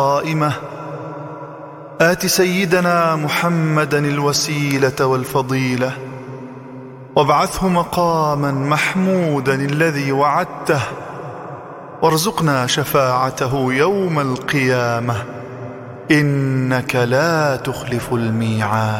قائمة آت سيدنا محمدا الوسيلة والفضيلة وابعثه مقاما محمودا الذي وعدته وارزقنا شفاعته يوم القيامة إنك لا تخلف الميعاد.